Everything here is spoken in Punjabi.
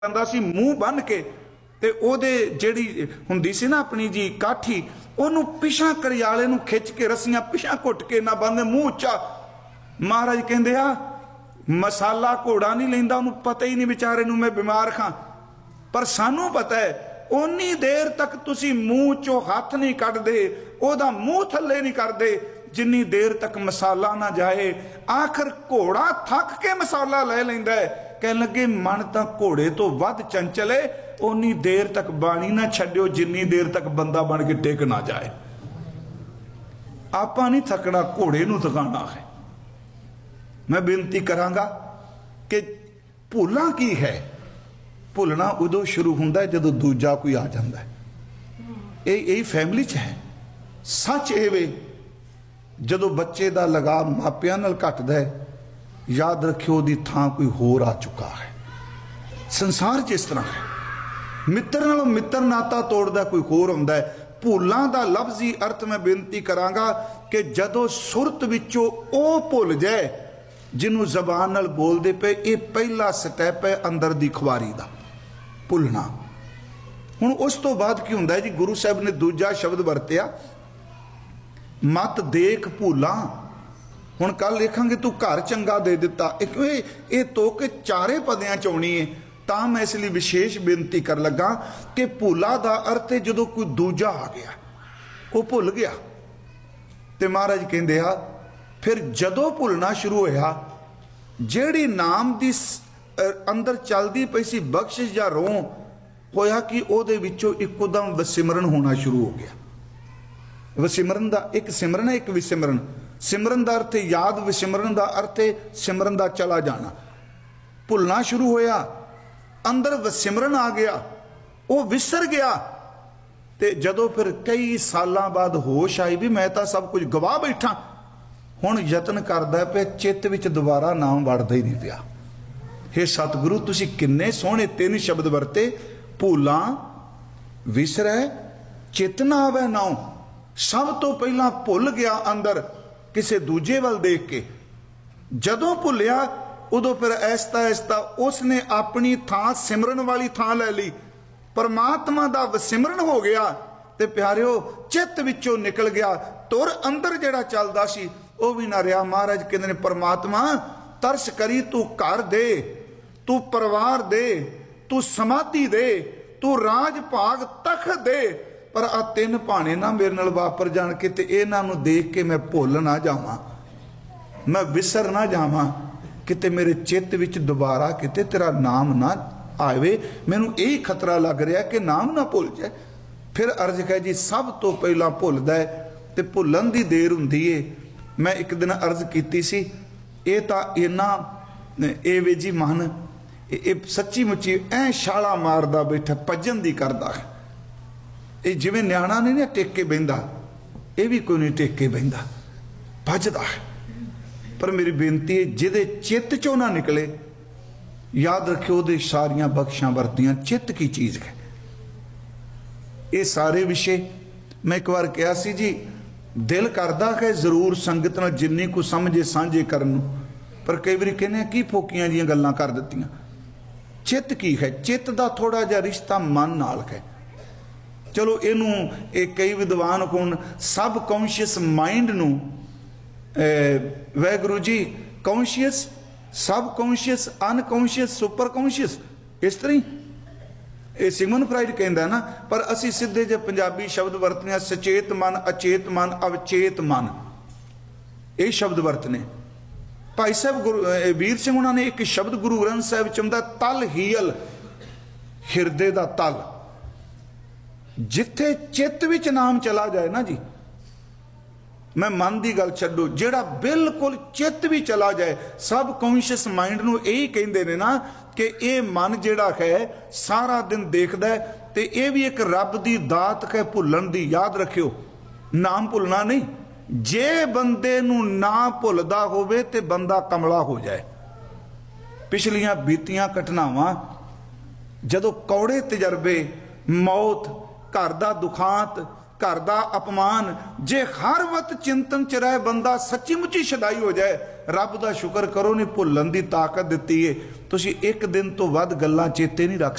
ਜਾਂਦਾ ਸੀ ਮੂੰਹ ਬੰਨ ਕੇ ਤੇ ਉਹਦੇ ਜਿਹੜੀ ਹੁੰਦੀ ਸੀ ਨਾ ਆਪਣੀ ਜੀ ਕਾਠੀ, ਉਹਨੂੰ ਪਿਛਾਂ ਕਰਿਆਲੇ ਨੂੰ ਖਿੱਚ ਕੇ ਰੱਸੀਆਂ ਪਿਛਾਂ ਘੁੱਟ ਕੇ ਨਾ ਬੰਨ੍ਹਦੇ ਮੂੰਹ ਉੱਚਾ। ਮਹਾਰਾਜ ਕਹਿੰਦੇ ਆ ਮਸਾਲਾ ਘੋੜਾ ਨਹੀਂ ਲੈਂਦਾ, ਉਹਨੂੰ ਪਤਾ ਹੀ ਨਹੀਂ ਵਿਚਾਰੇ ਨੂੰ ਮੈਂ ਬਿਮਾਰ ਖਾਂ। ਪਰ ਸਾਨੂੰ ਪਤਾ ਹੈ ਓਨੀ ਦੇਰ ਤੱਕ ਤੁਸੀਂ ਮੂੰਹ ਚੋਂ ਹੱਥ ਨਹੀਂ ਕੱਢਦੇ, ਉਹਦਾ ਮੂੰਹ ਥੱਲੇ ਨਹੀਂ ਕਰਦੇ, ਜਿੰਨੀ ਦੇਰ ਤੱਕ ਮਸਾਲਾ ਨਾ ਜਾਏ। ਆਖਰ ਘੋੜਾ ਥੱਕ ਕੇ ਮਸਾਲਾ ਲੈ ਲੈਂਦਾ ਹੈ, ਕਹਿਣ ਲੱਗੇ ਮਨ ਤਾਂ ਘੋੜੇ ਤੋਂ ਵੱਧ ਚੰਚਲ ਹੈ, ਓਨੀ ਦੇਰ ਤੱਕ ਬਾਣੀ ਨਾ ਛੱਡਿਓ ਜਿੰਨੀ ਦੇਰ ਤੱਕ ਬੰਦਾ ਬਣ ਕੇ ਟਿਕ ਨਾ ਜਾਏ। ਆਪਾਂ ਨਹੀਂ ਥੱਕਣਾ, ਘੋੜੇ ਨੂੰ ਥਕਾਣਾ ਹੈ। ਮੈਂ ਬੇਨਤੀ ਕਰਾਂਗਾ ਕਿ ਭੁੱਲਣਾ ਕੀ ਹੈ? ਭੁੱਲਣਾ ਉਦੋਂ ਸ਼ੁਰੂ ਹੁੰਦਾ ਜਦੋਂ ਦੂਜਾ ਕੋਈ ਆ ਜਾਂਦਾ ਹੈ। ਇਹ ਫੈਮਿਲੀ 'ਚ ਹੈ। ਸੱਚ ਇਹ ਵੇ ਜਦੋਂ ਬੱਚੇ ਦਾ ਲਗਾਵ ਮਾਪਿਆਂ ਨਾਲ ਘਟਦਾ ਹੈ, ਯਾਦ ਰੱਖਿਓ ਉਹਦੀ ਥਾਂ ਕੋਈ ਹੋਰ ਆ ਚੁੱਕਾ ਹੈ। ਸੰਸਾਰ 'ਚ ਇਸ ਤਰ੍ਹਾਂ ਹੈ, ਮਿੱਤਰ ਨਾਲੋਂ ਮਿੱਤਰ ਨਾਤਾ ਤੋੜਦਾ ਕੋਈ ਹੋਰ ਹੁੰਦਾ ਹੈ। ਭੁੱਲਾਂ ਦਾ ਲਫ਼ਜ਼ੀ ਅਰਥ ਮੈਂ ਬੇਨਤੀ ਕਰਾਂਗਾ ਕਿ ਜਦੋਂ ਸੁਰਤ ਵਿੱਚੋਂ ਉਹ ਭੁੱਲ ਜਾਏ ਜਿਹਨੂੰ ਜ਼ਬਾਨ ਨਾਲ ਬੋਲਦੇ ਪਏ, ਇਹ ਪਹਿਲਾ ਸਟੈਪ ਹੈ ਅੰਦਰ ਦੀ ਖੁਆਰੀ ਦਾ, ਭੁੱਲਣਾ। ਹੁਣ ਉਸ ਤੋਂ ਬਾਅਦ ਕੀ ਹੁੰਦਾ ਹੈ ਜੀ? ਗੁਰੂ ਸਾਹਿਬ ਨੇ ਦੂਜਾ ਸ਼ਬਦ ਵਰਤਿਆ, ਮਤ ਦੇਖ ਭੁੱਲਾਂ। ਹੁਣ ਕੱਲ ਦੇਖਾਂਗੇ ਤੂੰ ਘਰ ਚੰਗਾ ਦੇ ਦਿੱਤਾ, ਇਹ ਤੋਕ ਚਾਰੇ ਪਦਿਆਂ ਚ ਆਉਣੀ ਹੈ। ਤਾਂ ਮੈਂ ਇਸ ਲਈ ਵਿਸ਼ੇਸ਼ ਬੇਨਤੀ ਕਰ ਲੱਗਾ ਕਿ ਭੁੱਲਾ ਦਾ ਅਰਥ ਹੈ ਜਦੋਂ ਕੋਈ ਦੂਜਾ ਆ ਗਿਆ, ਉਹ ਭੁੱਲ ਗਿਆ। ਤੇ ਮਹਾਰਾਜ ਕਹਿੰਦੇ ਆ ਫਿਰ ਜਦੋਂ ਭੁੱਲਣਾ ਸ਼ੁਰੂ ਹੋਇਆ, ਜਿਹੜੀ ਨਾਮ ਦੀ ਅੰਦਰ ਚੱਲਦੀ ਪਈ ਸੀ ਬਖਸ਼ਿਸ਼ ਜਾਂ ਰੋਹ, ਹੋਇਆ ਕਿ ਉਹਦੇ ਵਿੱਚੋਂ ਇੱਕੋਦਮ ਵਸਿਮਰਨ ਹੋਣਾ ਸ਼ੁਰੂ ਹੋ ਗਿਆ। ਵਸਿਮਰਨ ਦਾ ਇੱਕ ਸਿਮਰਨ ਹੈ, ਇੱਕ ਵਿਸਿਮਰਨ। ਸਿਮਰਨ ਦਾ ਅਰਥ ਯਾਦ, ਵਿਸਿਮਰਨ ਦਾ ਅਰਥ ਹੈ ਸਿਮਰਨ ਦਾ ਚਲਾ ਜਾਣਾ। ਭੁੱਲਣਾ ਸ਼ੁਰੂ ਹੋਇਆ, ਅੰਦਰ ਵਸਿਮਰਨ ਆ ਗਿਆ, ਉਹ ਵਿਸਰ ਗਿਆ। ਤੇ ਜਦੋਂ ਫਿਰ ਕਈ ਸਾਲਾਂ ਬਾਅਦ ਹੋਸ਼ ਆਈ ਵੀ ਮੈਂ ਤਾਂ ਸਭ ਕੁਝ ਗਵਾ ਬੈਠਾ, ਹੁਣ ਯਤਨ ਕਰਦਾ ਪਿਆ ਚਿੱਤ ਵਿੱਚ ਦੁਬਾਰਾ ਨਾਮ ਵੜਦਾ ਹੀ ਨਹੀਂ ਪਿਆ। ਹੇ ਸਤਿਗੁਰੂ ਤੁਸੀਂ ਕਿੰਨੇ ਸੋਹਣੇ ਤਿੰਨ ਸ਼ਬਦ ਵਰਤੇ, ਭੁੱਲਾਂ, ਵਿਸਰੈ, ਚਿੱਤ ਨਾ ਆਵੈ ਨਾਉ। ਸਭ ਤੋਂ ਪਹਿਲਾਂ ਭੁੱਲ ਗਿਆ ਅੰਦਰ ਕਿਸੇ ਦੂਜੇ ਵੱਲ ਦੇਖ ਕੇ। ਜਦੋਂ ਭੁੱਲਿਆ ਉਦੋਂ ਫਿਰ ਐਸਤਾ ਐਸਤਾ ਉਸਨੇ ਆਪਣੀ ਥਾਂ ਸਿਮਰਨ ਵਾਲੀ ਥਾਂ ਲੈ ਲਈ, ਪਰਮਾਤਮਾ ਦਾ ਵਸਿਮਰਨ ਹੋ ਗਿਆ। ਤੇ ਪਿਆਰਿਓ ਚਿੱਤ ਵਿੱਚੋਂ ਨਿਕਲ ਗਿਆ, ਤੁਰ ਅੰਦਰ ਜਿਹੜਾ ਚੱਲਦਾ ਸੀ ਉਹ ਵੀ ਨਾ ਰਿਹਾ। ਮਹਾਰਾਜ ਕਹਿੰਦੇ ਨੇ ਪਰਮਾਤਮਾ ਤਰਸ ਕਰੀ, ਤੂੰ ਘਰ ਦੇ, ਤੂੰ ਪਰਿਵਾਰ ਦੇ, ਤੂੰ ਸਮਾਧੀ ਦੇ, ਤੂੰ ਰਾਜ ਭਾਗ ਤਖਤ ਦੇ, ਪਰ ਆ ਤਿੰਨ ਭਾਣੇ ਨਾ ਮੇਰੇ ਨਾਲ ਵਾਪਰ ਜਾਣ ਕੇ ਤੇ ਇਹਨਾਂ ਨੂੰ ਦੇਖ ਕੇ ਮੈਂ ਭੁੱਲ ਨਾ ਜਾਵਾਂ, ਮੈਂ ਵਿਸਰ ਨਾ ਜਾਵਾਂ, ਕਿਤੇ ਮੇਰੇ ਚਿੱਤ ਵਿੱਚ ਦੁਬਾਰਾ ਕਿਤੇ ਤੇਰਾ ਨਾਮ ਨਾ ਆਵੇ। ਮੈਨੂੰ ਇਹ ਖਤਰਾ ਲੱਗ ਰਿਹਾ ਕਿ ਨਾਮ ਨਾ ਭੁੱਲ ਜਾਏ। ਫਿਰ ਅਰਜ਼ ਹੈ ਜੀ ਸਭ ਤੋਂ ਪਹਿਲਾਂ ਭੁੱਲਦਾ ਹੈ ਤੇ ਭੁੱਲਣ ਦੀ ਦੇਰ ਹੁੰਦੀ ਏ। ਮੈਂ ਇੱਕ ਦਿਨ ਅਰਜ਼ ਕੀਤੀ ਸੀ, ਇਹ ਤਾਂ ਇਹਨਾਂ ਇਹ ਵੇ ਜੀ ਮਨ ਇਹ ਸੱਚੀ ਮੁੱਚੀ ਐ ਛਾਲਾ ਮਾਰਦਾ ਬੈਠਾ, ਭੱਜਣ ਦੀ ਕਰਦਾ। ਇਹ ਜਿਵੇਂ ਨਿਆਣਾ ਨਹੀਂ ਨਾ ਟਿਕ ਕੇ ਬਹਿੰਦਾ, ਇਹ ਵੀ ਕੋਈ ਨਹੀਂ ਟਿਕ ਕੇ ਬਹਿੰਦਾ, ਭੱਜਦਾ ਹੈ। ਪਰ ਮੇਰੀ ਬੇਨਤੀ ਹੈ ਜਿਹਦੇ ਚਿੱਤ ਚੋਂ ਨਾ ਨਿਕਲੇ, ਯਾਦ ਰੱਖਿਓ ਉਹਦੇ ਸਾਰੀਆਂ ਬਖਸ਼ਾਂ ਵਰਤੀਆਂ। ਚਿੱਤ ਕੀ ਚੀਜ਼ ਹੈ? ਇਹ ਸਾਰੇ ਵਿਸ਼ੇ ਮੈਂ ਇੱਕ ਵਾਰ ਕਿਹਾ ਸੀ ਜੀ, ਦਿਲ ਕਰਦਾ ਹੈ ਜ਼ਰੂਰ ਸੰਗਤ ਨਾਲ ਜਿੰਨੀ ਕੁ ਸਮਝੇ ਸਾਂਝੇ ਕਰਨ ਨੂੰ, ਪਰ ਕਈ ਵਾਰੀ ਕਹਿੰਦੇ ਕੀ ਫੋਕੀਆਂ ਜੀਆਂ ਗੱਲਾਂ ਕਰ ਦਿੱਤੀਆਂ। ਚਿੱਤ ਕੀ ਹੈ? ਚਿੱਤ ਦਾ ਥੋੜਾ ਜਿਹਾ ਰਿਸ਼ਤਾ ਮਨ ਨਾਲ ਹੈ। ਚਲੋ ਇਹਨੂੰ ਇਹ ਕਈ ਵਿਦਵਾਨ ਹੁਣ ਸਬ ਕੌਂਸ਼ੀਅਸ ਮਾਈਂਡ ਨੂੰ ਵਾਹਿਗੁਰੂ ਜੀ ਕੌਂਸ਼ੀਅਸ, ਸਬ ਕੌਂਸ਼ੀਅਸ, ਅਨਕੌਂਸ਼ੀਅਸ, ਸੁਪਰ ਕੌਂਸ਼ੀਅਸ, ਇਸ ਤਰ੍ਹਾਂ ਹੀ ਇਹ ਸਿਗਮਨ ਫਰਾਇਡ ਕਹਿੰਦਾ ਨਾ। ਪਰ ਅਸੀਂ ਸਿੱਧੇ ਜਿਹੇ ਪੰਜਾਬੀ ਸ਼ਬਦ ਵਰਤਨੇ, ਸਚੇਤ ਮਨ, ਅਚੇਤ ਮਨ, ਅਵਚੇਤ ਮਨ, ਇਹ ਸ਼ਬਦ ਵਰਤਨੇ। ਭਾਈ ਸਾਹਿਬ ਵੀਰ ਸਿੰਘ ਉਹਨਾਂ ਨੇ ਇੱਕ ਸ਼ਬਦ ਗੁਰੂ ਗ੍ਰੰਥ ਸਾਹਿਬ ਚ ਆਉਂਦਾ, ਤਲ ਹੀਲ, ਹਿਰਦੇ ਦਾ ਤਲ। ਜਿੱਥੇ ਚਿੱਤ ਵਿੱਚ ਨਾਮ ਚਲਾ ਜਾਏ ਨਾ ਜੀ, ਮੈਂ ਮਨ ਦੀ ਗੱਲ ਛੱਡੋ, ਜਿਹੜਾ ਬਿਲਕੁਲ ਚਿੱਤ ਵੀ ਚਲਾ ਜਾਏ, ਸਬ ਕੌਂਸ਼ੀਅਸ ਮਾਈਂਡ ਨੂੰ ਇਹੀ ਕਹਿੰਦੇ ਨੇ ਨਾ ਕਿ ਇਹ ਮਨ ਜਿਹੜਾ ਹੈ ਸਾਰਾ ਦਿਨ ਦੇਖਦਾ ਹੈ, ਤੇ ਇਹ ਵੀ ਇੱਕ ਰੱਬ ਦੀ ਦਾਤ ਹੈ ਭੁੱਲਣ ਦੀ। ਯਾਦ ਰੱਖਿਓ ਨਾਮ ਭੁੱਲਣਾ ਨਹੀਂ। ਜੇ ਬੰਦੇ ਨੂੰ ਨਾ ਭੁੱਲਦਾ ਹੋਵੇ ਤੇ ਬੰਦਾ ਕਮਲਾ ਹੋ ਜਾਏ। ਪਿਛਲੀਆਂ ਬੀਤੀਆਂ ਘਟਨਾਵਾਂ, ਜਦੋਂ ਕੌੜੇ ਤਜਰਬੇ, ਮੌਤ, ਘਰ ਦਾ ਦੁਖਾਂਤ, घर दा अपमान, जे हर वक्त चिंतन च रहे बंदा सच्ची मुची छदाई हो जाए, रब दा शुक्र करो नहीं भुल्लन दी ताकत दिती है। तुसीं एक दिन तो वध गल्लां चेते नहीं रख